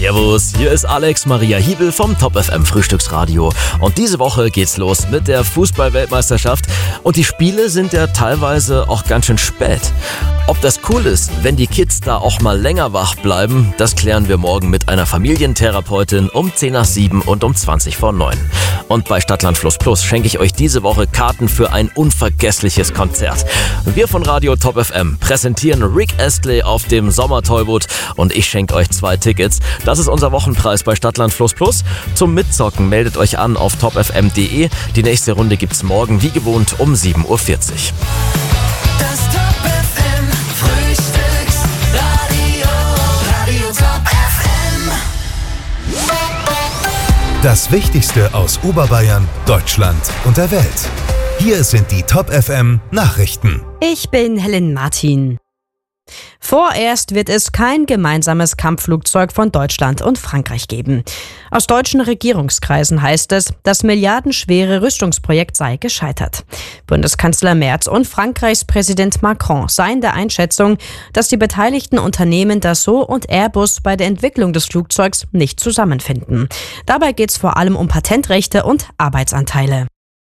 Servus, hier ist Alex Maria Hiebel vom Top FM Frühstücksradio. Und diese Woche geht's los mit der Fußball-Weltmeisterschaft. Und die Spiele sind ja teilweise auch ganz schön spät. Ob das cool ist, wenn die Kids da auch mal länger wach bleiben, das klären wir morgen mit einer Familientherapeutin um 10 nach 7 und um 20 vor 9. Und bei Stadtland Fluss Plus schenke ich euch diese Woche Karten für ein unvergessliches Konzert. Wir von Radio Top FM präsentieren Rick Astley auf dem Sommertollboot und ich schenke euch 2 Tickets. Das ist unser Wochenpreis bei Stadtland Fluss Plus. Zum Mitzocken meldet euch an auf topfm.de. Die nächste Runde gibt's morgen wie gewohnt um 7.40 Uhr. Das Top FM Frühstücksradio, Radio Top FM. Das Wichtigste aus Oberbayern, Deutschland und der Welt. Hier sind die Top FM Nachrichten. Ich bin Helen Martin. Vorerst wird es kein gemeinsames Kampfflugzeug von Deutschland und Frankreich geben. Aus deutschen Regierungskreisen heißt es, das milliardenschwere Rüstungsprojekt sei gescheitert. Bundeskanzler Merz und Frankreichs Präsident Macron seien der Einschätzung, dass die beteiligten Unternehmen Dassault und Airbus bei der Entwicklung des Flugzeugs nicht zusammenfinden. Dabei geht es vor allem um Patentrechte und Arbeitsanteile.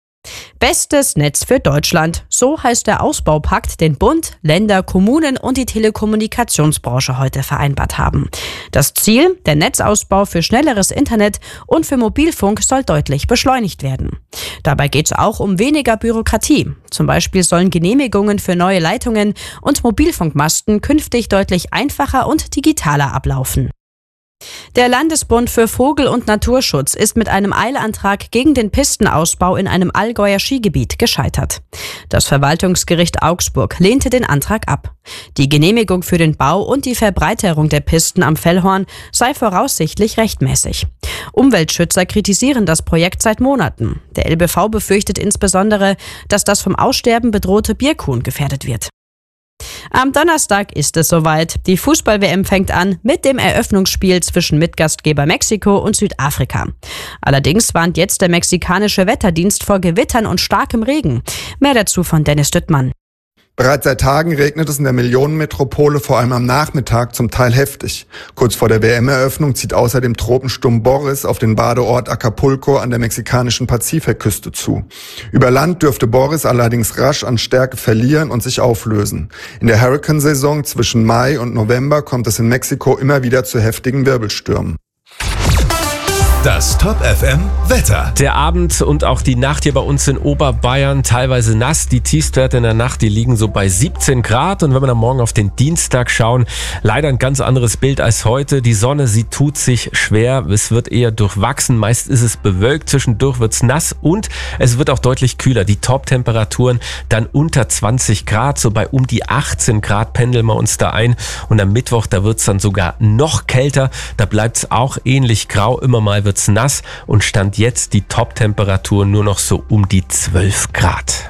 Bestes Netz für Deutschland. So heißt der Ausbaupakt, den Bund, Länder, Kommunen und die Telekommunikationsbranche heute vereinbart haben. Das Ziel, der Netzausbau für schnelleres Internet und für Mobilfunk soll deutlich beschleunigt werden. Dabei geht es auch um weniger Bürokratie. Zum Beispiel sollen Genehmigungen für neue Leitungen und Mobilfunkmasten künftig deutlich einfacher und digitaler ablaufen. Der Landesbund für Vogel- und Naturschutz ist mit einem Eilantrag gegen den Pistenausbau in einem Allgäuer Skigebiet gescheitert. Das Verwaltungsgericht Augsburg lehnte den Antrag ab. Die Genehmigung für den Bau und die Verbreiterung der Pisten am Fellhorn sei voraussichtlich rechtmäßig. Umweltschützer kritisieren das Projekt seit Monaten. Der LBV befürchtet insbesondere, dass das vom Aussterben bedrohte Bierkuhn gefährdet wird. Am Donnerstag ist es soweit. Die Fußball-WM fängt an mit dem Eröffnungsspiel zwischen Mitgastgeber Mexiko und Südafrika. Allerdings warnt jetzt der mexikanische Wetterdienst vor Gewittern und starkem Regen. Mehr dazu von Dennis Düttmann. Bereits seit Tagen regnet es in der Millionenmetropole, vor allem am Nachmittag, zum Teil heftig. Kurz vor der WM-Eröffnung zieht außerdem Tropensturm Boris auf den Badeort Acapulco an der mexikanischen Pazifikküste zu. Über Land dürfte Boris allerdings rasch an Stärke verlieren und sich auflösen. In der Hurrikansaison zwischen Mai und November kommt es in Mexiko immer wieder zu heftigen Wirbelstürmen. Das Top FM Wetter. Der Abend und auch die Nacht hier bei uns in Oberbayern teilweise nass. Die Tiefstwerte in der Nacht, die liegen so bei 17 Grad. Und wenn wir dann morgen auf den Dienstag schauen, leider ein ganz anderes Bild als heute. Die Sonne, sie tut sich schwer. Es wird eher durchwachsen. Meist ist es bewölkt. Zwischendurch wird es nass und es wird auch deutlich kühler. Die Top-Temperaturen dann unter 20 Grad. So bei um die 18 Grad pendeln wir uns da ein. Und am Mittwoch, da wird es dann sogar noch kälter. Da bleibt es auch ähnlich grau. Immer mal wird's nass und Stand jetzt die Top-Temperatur nur noch so um die 12 Grad.